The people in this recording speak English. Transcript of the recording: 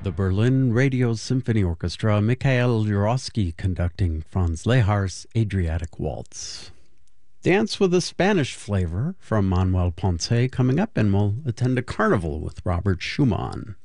The Berlin Radio Symphony Orchestra, Mikhail Jurovsky conducting Franz Lehar's Adriatic Waltz. Dance with a Spanish flavor from Manuel Ponce coming up, and we'll attend a carnival with Robert Schumann.